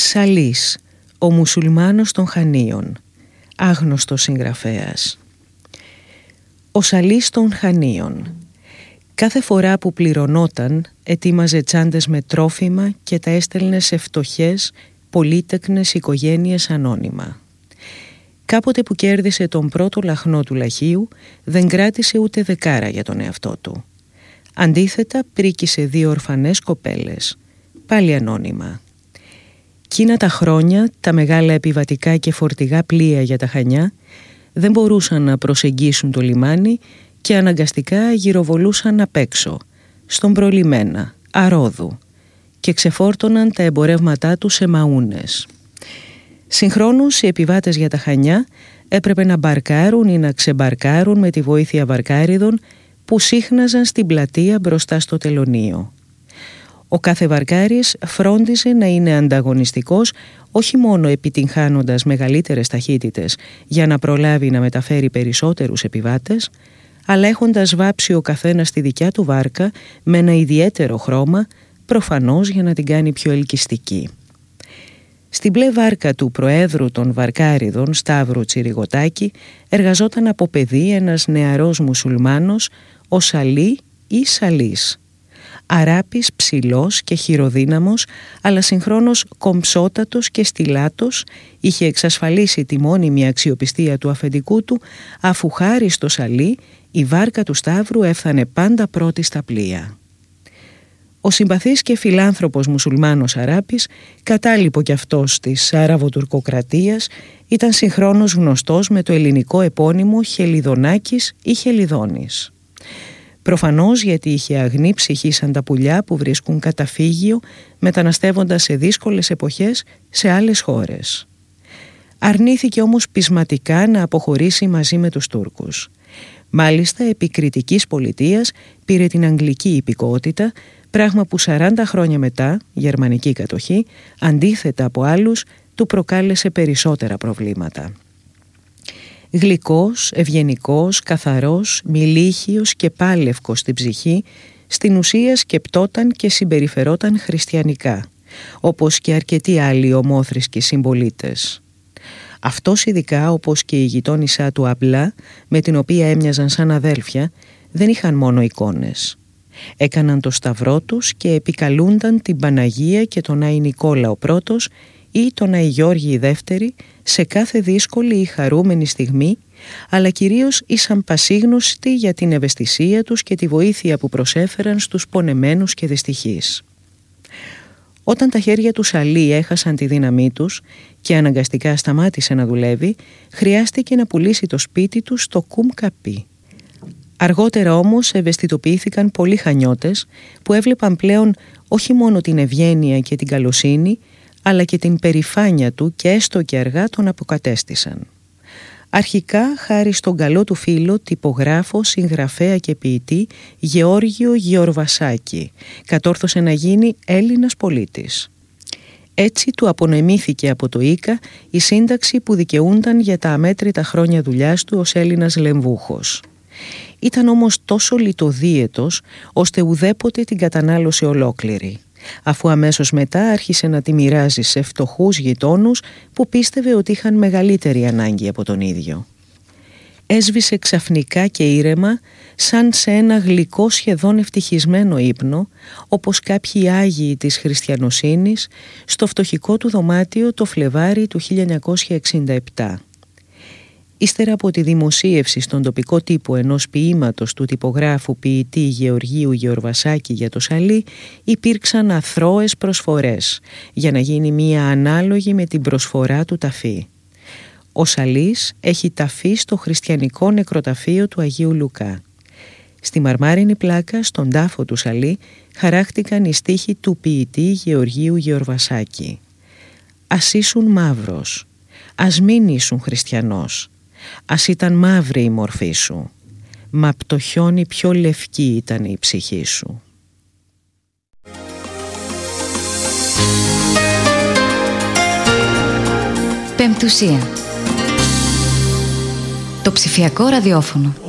Σαλής, ο μουσουλμάνος των Χανίων, άγνωστος συγγραφέας. Ο Σαλής των Χανίων. Κάθε φορά που πληρωνόταν, ετοίμαζε τσάντες με τρόφιμα και τα έστελνε σε φτωχές, πολύτεκνες οικογένειες ανώνυμα. Κάποτε που κέρδισε τον πρώτο λαχνό του λαχείου, δεν κράτησε ούτε δεκάρα για τον εαυτό του. Αντίθετα, πρίκησε 2 ορφανές κοπέλες, πάλι ανώνυμα. Κείνα τα χρόνια, τα μεγάλα επιβατικά και φορτηγά πλοία για τα Χανιά δεν μπορούσαν να προσεγγίσουν το λιμάνι και αναγκαστικά γυροβολούσαν απ' έξω, στον προλιμένα, Αρόδου, και ξεφόρτωναν τα εμπορεύματά τους σε μαούνες. Συγχρόνως οι επιβάτες για τα Χανιά έπρεπε να μπαρκάρουν ή να ξεμπαρκάρουν με τη βοήθεια βαρκάριδων που σύχναζαν στην πλατεία μπροστά στο τελωνείο. Ο κάθε βαρκάρης φρόντιζε να είναι ανταγωνιστικός, όχι μόνο επιτυγχάνοντας μεγαλύτερες ταχύτητες για να προλάβει να μεταφέρει περισσότερους επιβάτες, αλλά έχοντας βάψει ο καθένας τη δικιά του βάρκα με ένα ιδιαίτερο χρώμα, προφανώς για να την κάνει πιο ελκυστική. Στην μπλε βάρκα του Προέδρου των Βαρκάριδων, Σταύρου Τσιριγωτάκη, εργαζόταν από παιδί ένας νεαρός μουσουλμάνος, ο Σαλή ή Σαλής. Αράπης, ψηλός και χειροδύναμος, αλλά συγχρόνως κομψότατος και στυλάτος, είχε εξασφαλίσει τη μόνιμη αξιοπιστία του αφεντικού του, αφού χάρη στο Σαλή η βάρκα του Σταύρου έφθανε πάντα πρώτη στα πλοία. Ο συμπαθής και φιλάνθρωπος μουσουλμάνος Αράπης, κατάλοιπο κι αυτός της Άραβο-Τουρκοκρατίας, ήταν συγχρόνως γνωστός με το ελληνικό επώνυμο Χελιδονάκης ή Χελιδόνης. Προφανώς γιατί είχε αγνή ψυχή σαν τα πουλιά που βρίσκουν καταφύγιο μεταναστεύοντας σε δύσκολες εποχές σε άλλες χώρες. Αρνήθηκε όμως πεισματικά να αποχωρήσει μαζί με τους Τούρκους. Μάλιστα, επί κριτικής πολιτείας πήρε την αγγλική υπηκότητα, πράγμα που 40 χρόνια μετά, γερμανική κατοχή, αντίθετα από άλλους, του προκάλεσε περισσότερα προβλήματα. Γλυκός, ευγενικός, καθαρός, μιλίχιος και πάλευκος στην ψυχή, στην ουσία σκεπτόταν και συμπεριφερόταν χριστιανικά, όπως και αρκετοί άλλοι ομόθρησκοι συμπολίτες. Αυτός ειδικά, όπως και η γειτόνισσά του Αμπλά, με την οποία έμοιαζαν σαν αδέλφια, δεν είχαν μόνο εικόνες. Έκαναν το σταυρό τους και επικαλούνταν την Παναγία και τον Άη Νικόλαο πρώτος ή τον Άη Γιώργη η δεύτερη σε κάθε δύσκολη ή χαρούμενη στιγμή, αλλά κυρίως ήσαν πασίγνωστοι για την ευαισθησία τους και τη βοήθεια που προσέφεραν στους πονεμένους και δυστυχείς. Όταν τα χέρια του Σαλή έχασαν τη δύναμή τους και αναγκαστικά σταμάτησε να δουλεύει, χρειάστηκε να πουλήσει το σπίτι του στο Κουμ-Καπί. Αργότερα όμως ευαισθητοποιήθηκαν πολλοί Χανιώτες που έβλεπαν πλέον όχι μόνο την ευγένεια και την καλοσύνη, αλλά και την περηφάνεια του και έστω και αργά τον αποκατέστησαν. Αρχικά, χάρη στον καλό του φίλο, τυπογράφο, συγγραφέα και ποιητή Γεώργιο Γεωρβασάκη, κατόρθωσε να γίνει Έλληνας πολίτης. Έτσι του απονεμήθηκε από το ΙΚΑ η σύνταξη που δικαιούνταν για τα αμέτρητα χρόνια δουλειάς του ως Έλληνας λεμβούχος. Ήταν όμως τόσο λιτοδίαιτος, ώστε ουδέποτε την κατανάλωσε ολόκληρη, αφού αμέσως μετά άρχισε να τη μοιράζει σε φτωχούς γειτόνους που πίστευε ότι είχαν μεγαλύτερη ανάγκη από τον ίδιο. Έσβησε ξαφνικά και ήρεμα, σαν σε ένα γλυκό σχεδόν ευτυχισμένο ύπνο, όπως κάποιοι Άγιοι της χριστιανοσύνης, στο φτωχικό του δωμάτιο το Φλεβάρι του 1967. Ύστερα από τη δημοσίευση στον τοπικό τύπο ενός ποίηματος του τυπογράφου ποιητή Γεωργίου Γεωρβασάκη για το Σαλή, υπήρξαν αθρώες προσφορές για να γίνει μία ανάλογη με την προσφορά του ταφή. Ο Σαλής έχει ταφή στο χριστιανικό νεκροταφείο του Αγίου Λουκά. Στη μαρμάρινη πλάκα, στον τάφο του Σαλή, χαράχτηκαν οι στίχοι του ποιητή Γεωργίου Γεωρβασάκη. «Ας ήσουν μαύρος, ας μην ήσουν χριστιανός, ας ήταν μαύρη η μορφή σου, μα απ' το χιόνι πιο λευκή ήταν η ψυχή σου». Πεμπτουσία. Το ψηφιακό ραδιόφωνο.